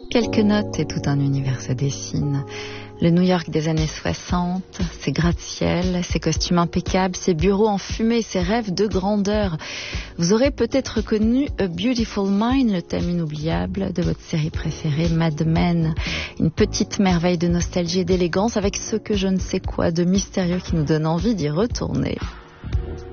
Quelques notes et tout un univers se dessine. Le New York des années 60, ses gratte-ciel, ses costumes impeccables, ses bureaux enfumés, ses rêves de grandeur. Vous aurez peut-être reconnu A Beautiful Mind, le thème inoubliable de votre série préférée, Mad Men. Une petite merveille de nostalgie et d'élégance avec ce que je ne sais quoi de mystérieux qui nous donne envie d'y retourner.